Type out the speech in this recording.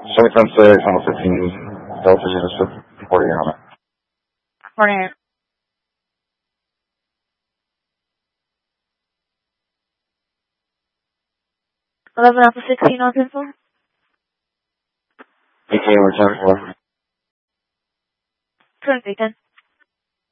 710 almost 15 Delta units reporting on it. Morning. 11 Alpha 16 on pencil. 18 over 10 4. Current weekend.